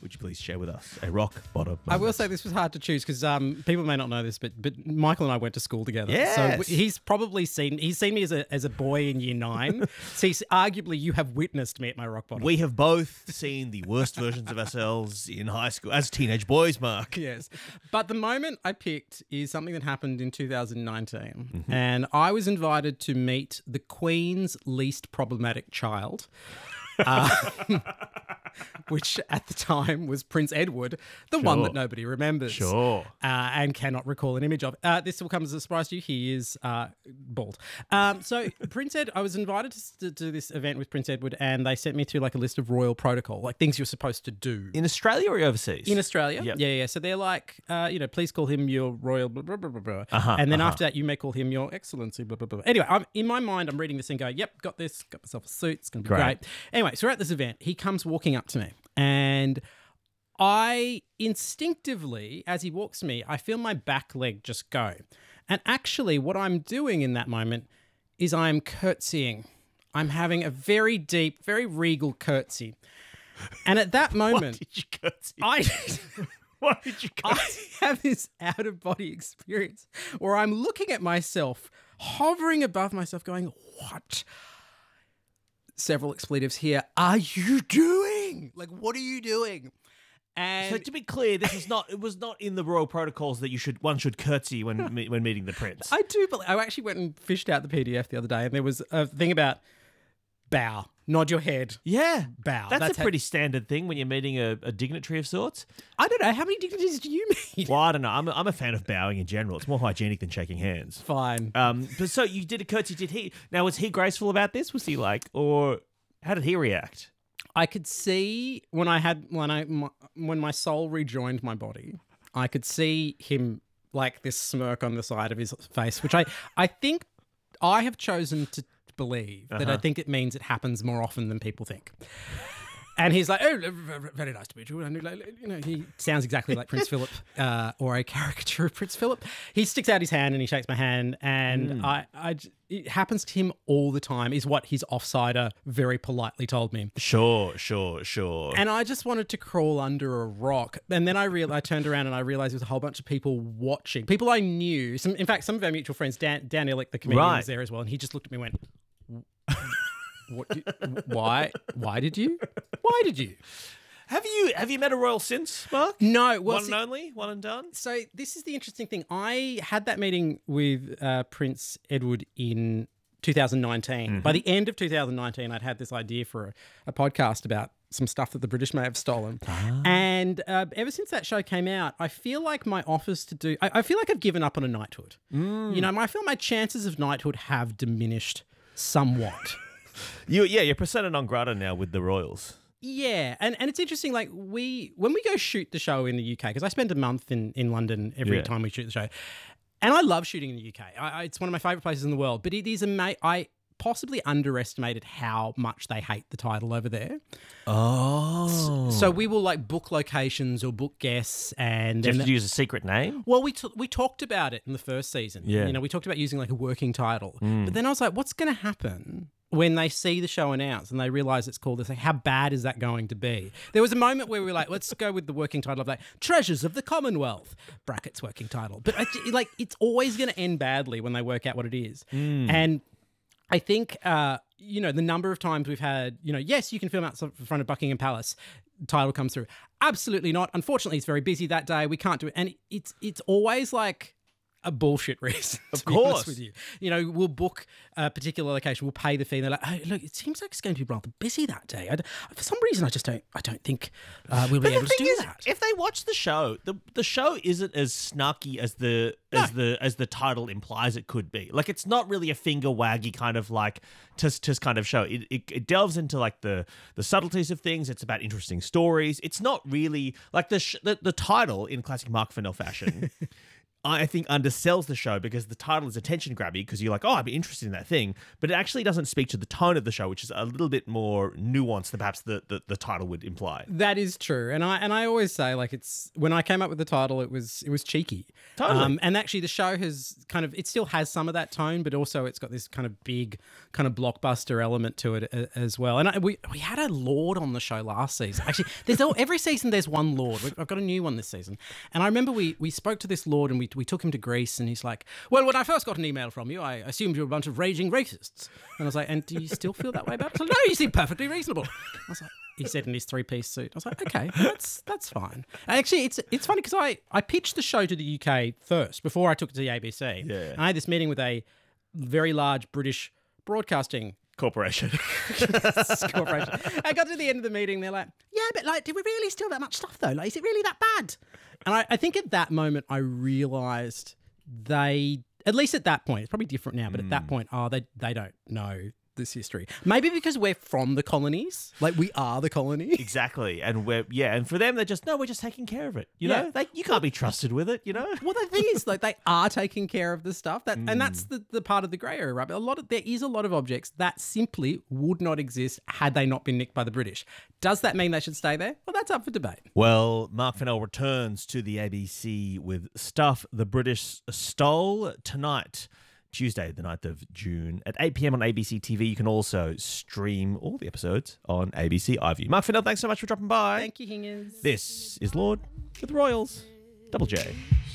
would you please share with us a rock bottom moment? I will say this was hard to choose because people may not know this, but Michael and I went to school together. Yes. So he's seen me as a boy in year 9. So arguably you have witnessed me at my rock bottom. We have both seen the worst versions of ourselves in high school as teenage boys, Mark. Yes. But the moment I picked is something that happened in 2019. And I was invited to meet the Queen's least problematic child. Which at the time was Prince Edward, the one that nobody remembers. Sure. And cannot recall an image of. This will come as a surprise to you. He is bald. So Prince Ed, I was invited to do this event with Prince Edward, and they sent me through like a list of royal protocol, like things you're supposed to do. In Australia or overseas? In Australia. Yep. Yeah. So they're like, please call him your royal blah, blah, blah, blah, blah. And then after that, you may call him your excellency, blah, blah, blah. Anyway, in my mind, I'm reading this and going, yep, got this, got myself a suit, it's going to be great. Anyway, so we're at this event. He comes walking up to me, and I instinctively, as he walks to me, I feel my back leg just go. And actually, what I'm doing in that moment is I'm curtsying. I'm having a very deep, very regal curtsy. And at that moment... Why did you curtsy? Why did you curtsy? I have this out-of-body experience where I'm looking at myself, hovering above myself, going, what? Several expletives here. Are you doing? Like, what are you doing? And so to be clear, it was not in the royal protocols that one should curtsy when meeting the prince. I do, but I actually went and fished out the PDF the other day, and there was a thing about bow, nod your head. Yeah. Bow. That's a pretty standard thing when you're meeting a dignitary of sorts. I don't know. How many dignitaries do you meet? Well, I don't know. I'm a fan of bowing in general. It's more hygienic than shaking hands. Fine. But so you did a curtsy. Was he graceful about this? Was he like, or how did he react? I could see when my soul rejoined my body, I could see him like this smirk on the side of his face, which I think I have chosen to believe that I think it means it happens more often than people think. And he's like, oh, very nice to meet you. And he sounds exactly like Prince Philip or a caricature of Prince Philip. He sticks out his hand and he shakes my hand. And it happens to him all the time, is what his offsider very politely told me. Sure. And I just wanted to crawl under a rock. And then I turned around and I realized there was a whole bunch of people watching. People I knew. Some of our mutual friends, Dan Illick, the comedian, was there as well. And he just looked at me and went... Why did you? Have you met a royal since, Mark? No. One and only? One and done? So this is the interesting thing. I had that meeting with Prince Edward in 2019. Mm-hmm. By the end of 2019, I'd had this idea for a podcast about some stuff that the British may have stolen. And ever since that show came out, I feel like my offers to do... I feel like I've given up on a knighthood. I feel my chances of knighthood have diminished somewhat. You're persona non grata now with the royals. Yeah, and it's interesting, like, when we go shoot the show in the UK, because I spend a month in London every time we shoot the show, and I love shooting in the UK. It's one of my favourite places in the world, but it is I possibly underestimated how much they hate the title over there. Oh. So we will, like, book locations or book guests, and... Do you have to use a secret name? Well, we talked about it in the first season. Yeah. We talked about using, like, a working title. But then I was like, what's going to happen when they see the show announced and they realise it's called this? Like, how bad is that going to be? There was a moment where we were like, let's go with the working title of, like, Treasures of the Commonwealth, brackets working title. But, it's always going to end badly when they work out what it is. And I think, the number of times we've had, yes, you can film out in front of Buckingham Palace, title comes through. Absolutely not. Unfortunately, it's very busy that day. We can't do it. And it's always like a bullshit reason, of to be course. honest with you. We'll book a particular location, we'll pay the fee, and they're like, oh, look, it seems like it's going to be rather busy that day. For some reason, I don't think we'll be able to do that. If they watch the show, the show isn't as snarky as the title implies it could be. Like, it's not really a finger waggy kind of like tisk kind of show. It delves into like the subtleties of things. It's about interesting stories. It's not really like the title in classic Mark Fennell fashion. I think undersells the show because the title is attention grabby because you're like, oh, I'd be interested in that thing, but it actually doesn't speak to the tone of the show, which is a little bit more nuanced than perhaps the title would imply. That is true, and I always say, like, it's when I came up with the title, it was cheeky. Totally. And actually, the show has it still has some of that tone, but also it's got this kind of big, kind of blockbuster element to it as well. And we had a Lord on the show last season. Actually, every season there's one Lord. I've got a new one this season, and I remember we spoke to this Lord and we took him to Greece, and he's like, well, when I first got an email from you, I assumed you were a bunch of raging racists. And I was like, and do you still feel that way about it? Like, no, you seem perfectly reasonable. I was like, he said in his 3-piece suit. I was like, okay, that's fine. And actually, it's funny because I pitched the show to the UK first before I took it to the ABC. Yeah. And I had this meeting with a very large British broadcasting Corporation. corporation. I got to the end of the meeting, they're like, yeah, but like, did we really steal that much stuff though? Like, is it really that bad? And I think at that moment I realised they, at least at that point, it's probably different now, but at that point, they don't know this history. Maybe because we're from the colonies, like we are the colony. Exactly. And and for them, they're just, no, we're just taking care of it. You know, you can't be trusted with it, you know? Well, the thing is, like, they are taking care of the stuff and that's the part of the grey area, right? There is a lot of objects that simply would not exist had they not been nicked by the British. Does that mean they should stay there? Well, that's up for debate. Well, Mark Fennell returns to the ABC with Stuff the British Stole tonight, Tuesday, the 9th of June at 8 p.m. on ABC TV. You can also stream all the episodes on ABC iView. Mark Fennell, thanks so much for dropping by. Thank you, Hingers. This is Lord with the Royals. Double J.